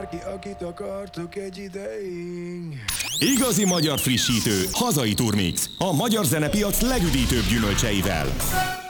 bárki, akit akartok egy ideig. Igazi magyar frissítő, hazai turmix, a magyar zenepiac legüdítőbb gyümölcseivel.